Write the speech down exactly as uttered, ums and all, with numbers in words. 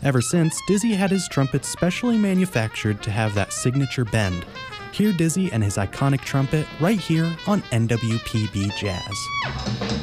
Ever since, Dizzy had his trumpet specially manufactured to have that signature bend. Hear Dizzy and his iconic trumpet right here on N W P B Jazz.